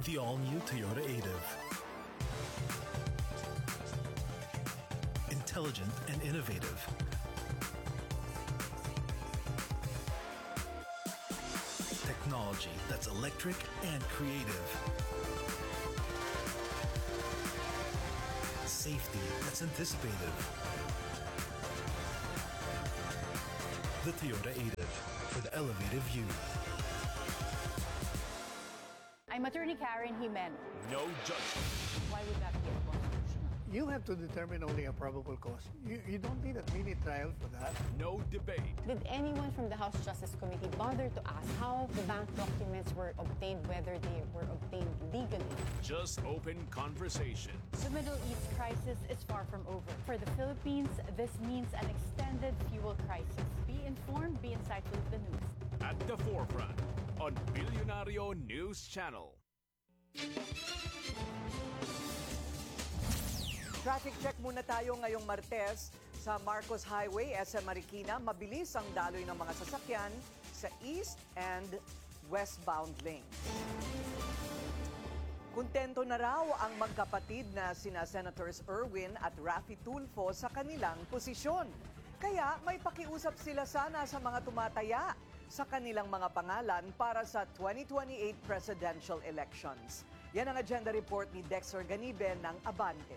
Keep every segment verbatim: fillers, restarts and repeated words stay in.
The all-new Toyota Aitiv. Intelligent and innovative. Technology that's electric and creative. Safety that's anticipative. The Toyota Aitiv, for the elevated view. I'm Attorney Karen Jimeno. No judgment. Why would that be unconstitutional? You have to determine only a probable cause. You, you don't need a mini trial for that. No debate. Did anyone from the House Justice Committee bother to ask how the bank documents were obtained, whether they were obtained legally? Just open conversation. The Middle East crisis is far from over. For the Philippines, this means an extended fuel crisis. Be informed, be insightful with the news. At the forefront on Bilyonaryo News Channel. Traffic check muna tayo ngayong Martes sa Marcos Highway, S M Marikina. Mabilis ang daloy ng mga sasakyan sa east and westbound lane. Kuntento na raw ang magkapatid na sina Senators Erwin at Raffy Tulfo sa kanilang posisyon. Kaya may pakiusap sila sana sa mga tumataya sa kanilang mga pangalan para sa twenty twenty-eight presidential elections. Yan ang agenda report ni Dexter Ganibe ng Abante.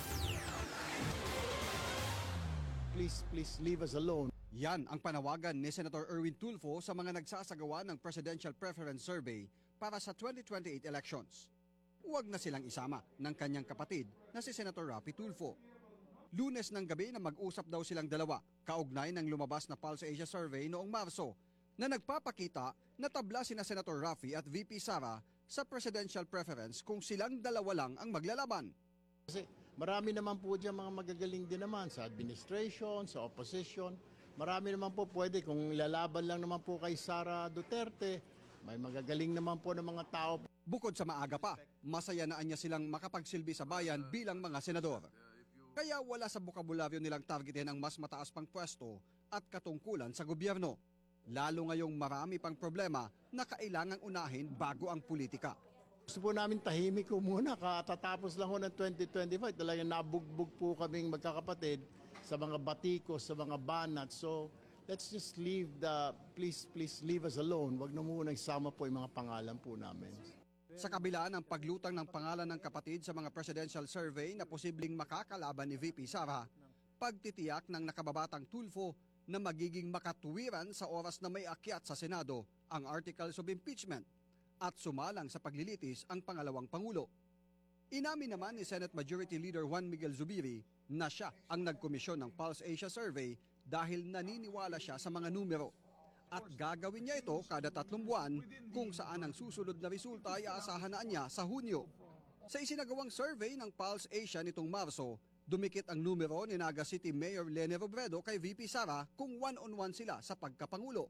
Please, please leave us alone. Yan ang panawagan ni Senator Erwin Tulfo sa mga nagsasagawa ng Presidential Preference Survey para sa twenty twenty-eight elections. Huwag na silang isama ng kanyang kapatid na si Senator Raffy Tulfo. Lunes ng gabi na mag-usap daw silang dalawa, kaugnay ng lumabas na Pulse Asia Survey noong Marso, na nagpapakita na tabla sina Senator Raffy at V P Sara sa presidential preference kung silang dalawa lang ang maglalaban. Kasi marami naman po dyan mga magagaling din naman sa administration, sa opposition. Marami naman po pwede kung lalaban lang naman po kay Sara Duterte. May magagaling naman po ng mga tao. Bukod sa maaga pa, masaya na niya silang makapagsilbi sa bayan bilang mga senador. Kaya wala sa bokabularyo nilang targetin ang mas mataas pang pwesto at katungkulan sa gobyerno. Lalo ngayong marami pang problema na kailangang unahin bago ang politika. Gusto po namin tahimik ko muna, katatapos lang ho ng twenty twenty-five. Talagang nabugbog po kaming magkakapatid sa mga batikos, sa mga banat. So let's just leave the, please, please leave us alone. Wag na muna isama po yung mga pangalan po namin. Sa kabila ng paglutang ng pangalan ng kapatid sa mga presidential survey na posibleng makakalaban ni V P Sara, pagtitiyak ng nakababatang Tulfo na magiging makatuwiran sa oras na may akyat sa Senado ang Articles of Impeachment at sumalang sa paglilitis ang pangalawang Pangulo. Inamin naman ni Senate Majority Leader Juan Miguel Zubiri na siya ang nagkomisyon ng Pulse Asia Survey dahil naniniwala siya sa mga numero. At gagawin niya ito kada tatlong buwan kung saan ang susunod na resulta ay aasahan na niya sa Hunyo. Sa isinagawang survey ng Pulse Asia nitong Marso, dumikit ang numero ni Naga City Mayor Leni Robredo kay V P Sara kung one-on-one sila sa pagkapangulo.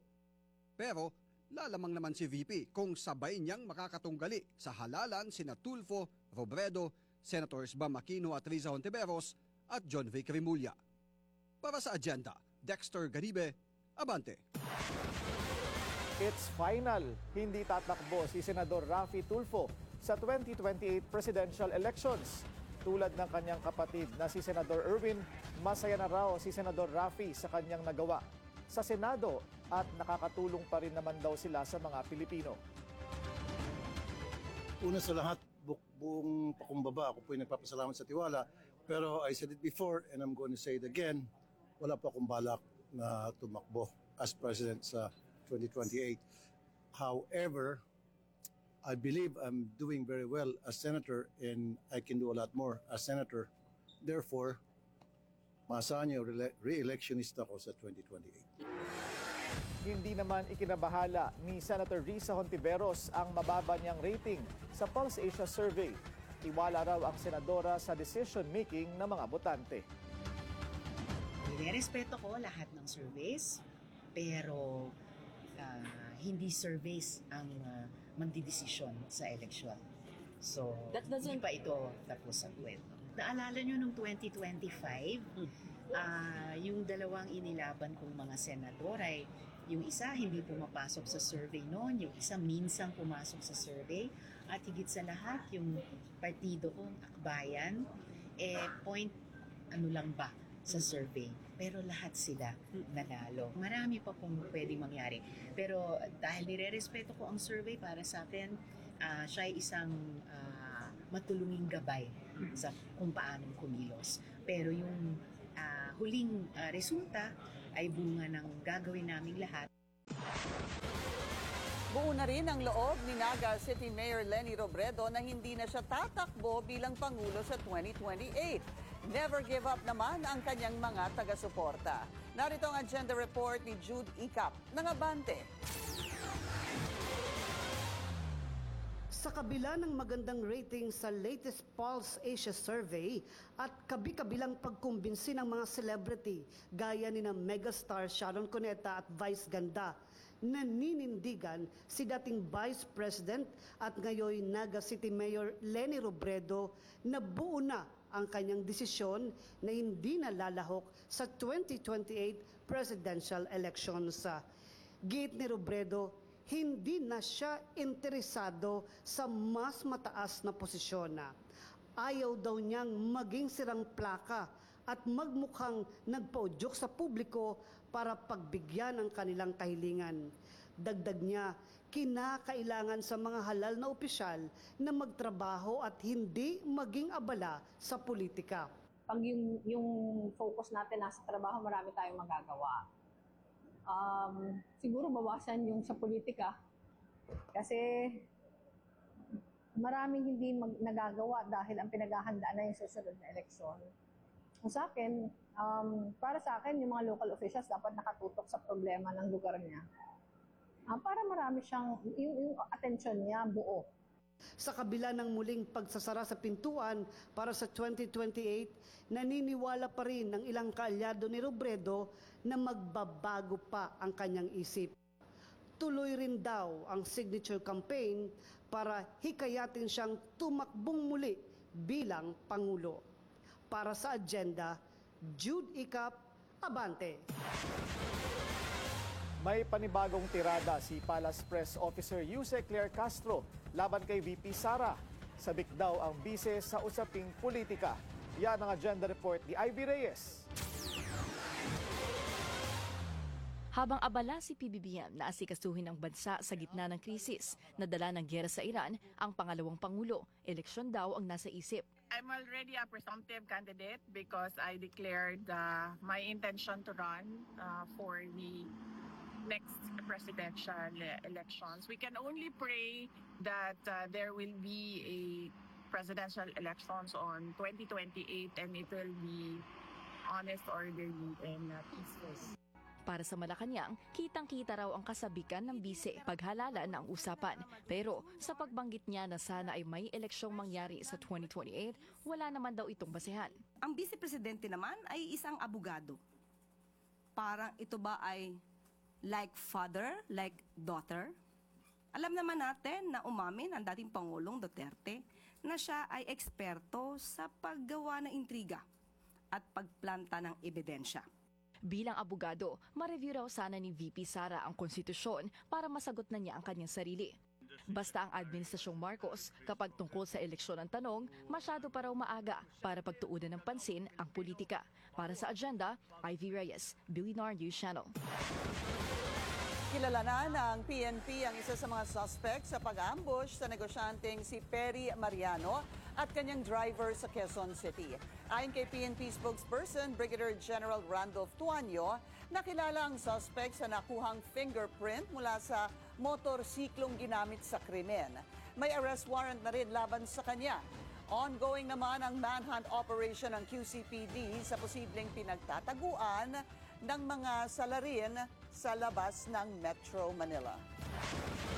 Pero lalamang naman si V P kung sabay niyang makakatunggali sa halalan sina Tulfo, Robredo, Senators Bam Aquino at Riza Hontiveros at John Vic Remulla. Para sa agenda, Dexter Ganibe, Abante. It's final. Hindi tatakbo si Senador Raffy Tulfo sa twenty twenty-eight presidential elections. Tulad ng kanyang kapatid na si Senador Erwin, masaya na raw si Senador Raffy sa kanyang nagawa sa Senado at nakakatulong pa rin naman daw sila sa mga Pilipino. Una sa lahat, bu buong pakumbaba, ako po yung nagpapasalamat sa tiwala. Pero I said it before and I'm going to say it again, wala pa akong balak na tumakbo as president sa twenty twenty-eight. However, I believe I'm doing very well as senator and I can do a lot more as senator. Therefore, maasahan niyo re-electionista ko sa twenty twenty-eight. Hindi naman ikinabahala ni Senator Riza Hontiveros ang mababa niyang rating sa Pulse Asia Survey. Tiwala raw ang senadora sa decision-making ng mga botante. Nirespeto ko lahat ng surveys, pero uh, hindi surveys ang uh, magdidesisyon sa eleksyon. So, That doesn't... hindi pa ito tapos ang kwento. Naalala nyo nung twenty twenty-five, uh, yung dalawang inilaban kong mga senador ay Yung isa hindi pumapasok sa survey noon, yung isa minsan pumasok sa survey, at higit sa lahat yung partido kong Akbayan, eh point ano lang ba sa survey. Pero lahat sila nanalo. Marami pa pong pwede mangyari. Pero dahil nire-respeto ko ang survey, para sa akin, uh, siya ay isang uh, matulunging gabay sa kung paano kumilos. Pero yung uh, huling uh, resulta ay bunga ng gagawin naming lahat. Buo na rin ang loob ni Naga City Mayor Leni Robredo na hindi na siya tatakbo bilang Pangulo sa twenty twenty-eight. Never give up naman ang kanyang mga taga-suporta. Narito ang agenda report ni Jude Icap ng Abante. Sa kabila ng magandang rating sa latest Pulse Asia Survey at kabi-kabilang pagkumbinsi ng mga celebrity gaya ni na megastar Sharon Cuneta at Vice Ganda, naninindigan si dating Vice President at ngayon Naga City Mayor Leni Robredo na buo na ang kanyang desisyon na hindi na lalahok sa twenty twenty-eight presidential elections. Giit ni Robredo, hindi na siya interesado sa mas mataas na posisyon. Ayaw daw niyang maging sirang plaka at magmukhang nagpaudyok sa publiko para pagbigyan ng kanilang kahilingan. Dagdag niya, kinakailangan sa mga halal na opisyal na magtrabaho at hindi maging abala sa politika. Pag yung, yung focus natin nasa trabaho, marami tayong magagawa. Um, siguro bawasan yung sa politika kasi maraming hindi mag- nagagawa dahil ang pinaghahandaan na yung susunod na eleksyon. Kung sa akin, um, para sa akin, yung mga local officials dapat nakatutok sa problema ng lugar niya. Uh, para marami siyang, yung, yung attention niya buo. Sa kabila ng muling pagsasara sa pintuan para sa twenty twenty-eight, naniniwala pa rin ng ilang kaalyado ni Robredo na magbabago pa ang kanyang isip. Tuloy rin daw ang signature campaign para hikayatin siyang tumakbong muli bilang Pangulo. Para sa agenda, Jude Icap, Abante. May panibagong tirada si Palace Press Officer Yuse Claire Castro laban kay V P Sara. Sabik daw ang bise sa usaping politika. Yan ang agenda report ni Ivy Reyes. Habang abala si P B B M na asikasuhin ang bansa sa gitna ng krisis na dala ng giyera sa Iran, ang pangalawang Pangulo, eleksyon daw ang nasa isip. I'm already a presumptive candidate because I declared uh, my intention to run uh, for the next presidential elections. We can only pray that uh, there will be a presidential elections on twenty twenty-eight and it will be honest, orderly, and uh, peaceful. Para sa Malacanang, kitang-kita raw ang kasabikan ng bise paghalalan ng usapan. Pero sa pagbanggit niya na sana ay may eleksyong mangyari sa twenty twenty-eight, wala naman daw itong basehan. Ang vice-presidente naman ay isang abogado. Parang ito ba ay like father, like daughter? Alam naman natin na umamin ang dating Pangulong Duterte na siya ay eksperto sa paggawa ng intriga at pagplanta ng ebidensya. Bilang abogado, ma-review raw sana ni V P Sara ang konstitusyon para masagot na niya ang kanyang sarili. Basta ang Administrasyong Marcos, kapag tungkol sa eleksyon ang tanong, masyado pa raw maaga para pagtuunan ng pansin ang politika. Para sa agenda, Ivy Reyes, Billionaire News Channel. Kilala na ng P N P ang isa sa mga suspect sa pag-ambush sa negosyanteng si Perry Mariano at kanyang driver sa Quezon City. Ayon kay P N P spokesperson Brigadier General Randolph Tuanyo, nakilala ang suspect sa nakuhang fingerprint mula sa motorsiklong ginamit sa krimen. May arrest warrant na rin laban sa kanya. Ongoing naman ang manhunt operation ng Q C P D sa posibleng pinagtataguan ng mga salarin sa labas ng Metro Manila.